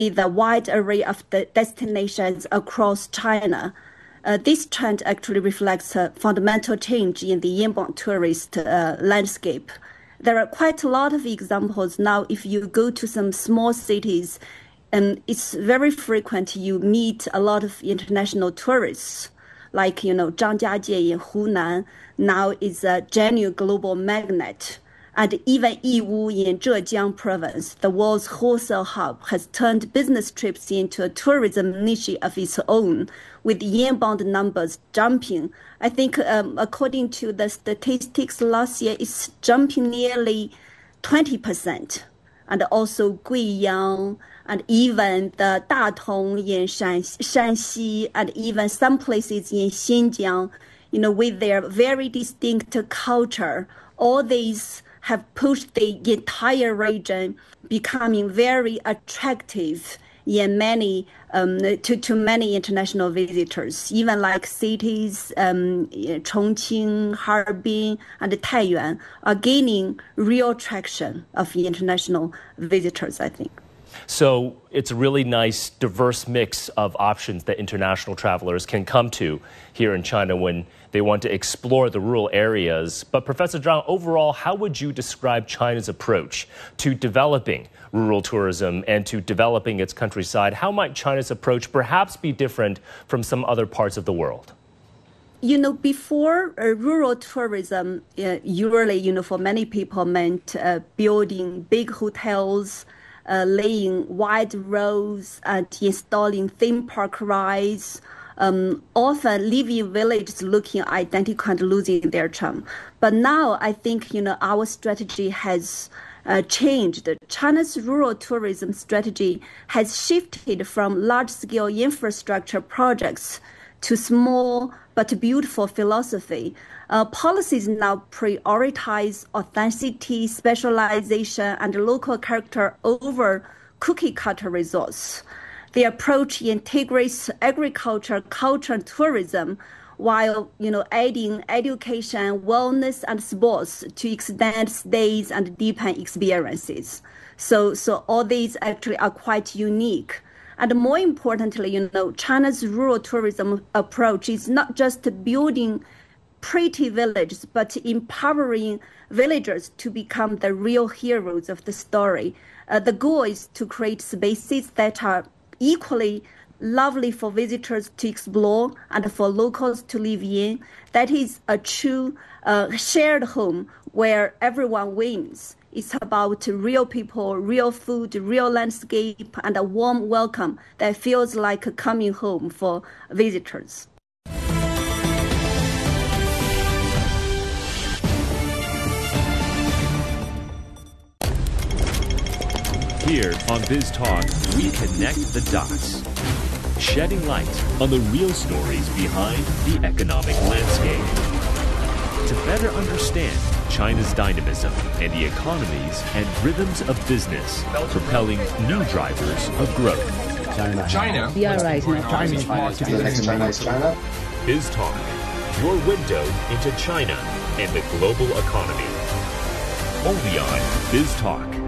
the wide array of the destinations across China. This trend actually reflects a fundamental change in the inbound tourist landscape. There are quite a lot of examples now. If you go to some small cities, it's very frequent you meet a lot of international tourists, like, Zhangjiajie in Hunan now is a genuine global magnet. And even Yiwu in Zhejiang province, the world's wholesale hub, has turned business trips into a tourism niche of its own, with inbound numbers jumping. I think according to the statistics last year, it's jumping nearly 20%. And also Guiyang, and even the Datong in Shanxi, and even some places in Xinjiang, with their very distinct culture, all these have pushed the entire region becoming very attractive in many to many international visitors. Even like cities, Chongqing, Harbin, and Taiyuan are gaining real traction of international visitors, I think. So it's a really nice, diverse mix of options that international travelers can come to here in China when they want to explore the rural areas. But Professor Zhang, overall, how would you describe China's approach to developing rural tourism and to developing its countryside? How might China's approach perhaps be different from some other parts of the world? Before rural tourism, usually, for many people meant building big hotels, laying wide roads, and installing theme park rides, often leaving villages looking identical and losing their charm. But now I think, our strategy has changed. China's rural tourism strategy has shifted from large-scale infrastructure projects to small but beautiful philosophy. Policies now prioritize authenticity, specialization, and local character over cookie-cutter resorts. The approach integrates agriculture, culture, and tourism, while adding education, wellness, and sports to extend stays and deepen experiences. So all these actually are quite unique. And more importantly, China's rural tourism approach is not just building pretty villages, but empowering villagers to become the real heroes of the story. The goal is to create spaces that are equally lovely for visitors to explore and for locals to live in. That is a true shared home where everyone wins. It's about real people, real food, real landscape, and a warm welcome that feels like coming home for visitors. Here on Biz Talk, we connect the dots, shedding light on the real stories behind the economic landscape. To better understand China's dynamism and the economies and rhythms of business, propelling new drivers of growth. China. Biz Talk, your window into China and the global economy. Only on Biz Talk.